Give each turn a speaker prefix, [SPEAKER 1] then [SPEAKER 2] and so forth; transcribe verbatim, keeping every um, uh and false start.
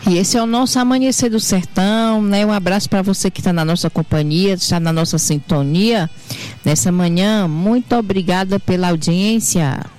[SPEAKER 1] E esse é o nosso Amanhecer do Sertão, né? Um abraço para você que está na nossa companhia, está na nossa sintonia nessa manhã. Muito obrigada pela audiência.